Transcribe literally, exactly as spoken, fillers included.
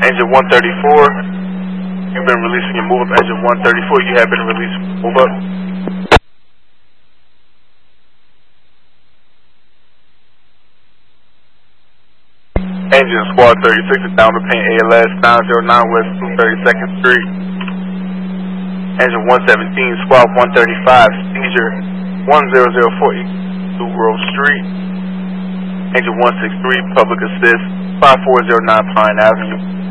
Engine one thirty-four, you've been released from your move up. Engine one thirty-four, you have been released from your move up. Engine Squad thirty-six is down to paint A L S nine oh nine West two thirty-second Street. Engine one seventeen, Squad one thirty-five, seizure one zero zero four New Grove Street. Engine one sixty-three, public assist five four zero nine Pine Avenue.